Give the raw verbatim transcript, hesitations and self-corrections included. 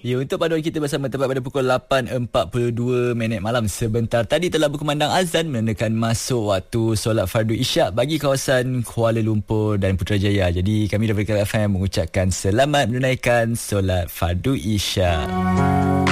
Ya, untuk paduan kita bersama tepat pada pukul lapan empat puluh dua minit malam sebentar tadi telah berkumandang azan menandakan masuk waktu solat fardu isyak bagi kawasan Kuala Lumpur dan Putrajaya. Jadi kami daripada K L F M mengucapkan selamat menunaikan solat fardu isyak.